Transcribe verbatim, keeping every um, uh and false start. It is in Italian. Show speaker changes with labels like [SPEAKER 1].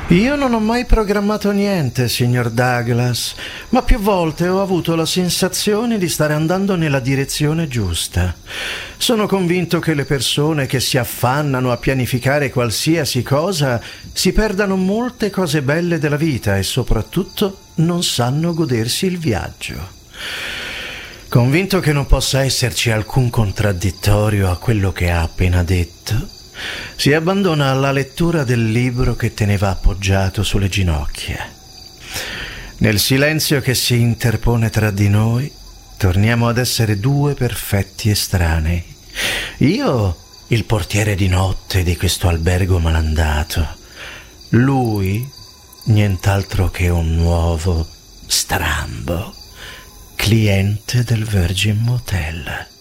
[SPEAKER 1] Io non ho mai programmato niente, signor Douglas, ma più volte ho avuto la sensazione di stare andando nella direzione giusta. Sono convinto che le persone che si affannano a pianificare qualsiasi cosa si perdano molte cose belle della vita e soprattutto non sanno godersi il viaggio. Convinto che non possa esserci alcun contraddittorio a quello che ha appena detto, si abbandona alla lettura del libro che teneva appoggiato sulle ginocchia. Nel silenzio che si interpone tra di noi, torniamo ad essere due perfetti estranei. Io, il portiere di notte di questo albergo malandato. Lui, nient'altro che un nuovo, strambo cliente del Virgin Motel.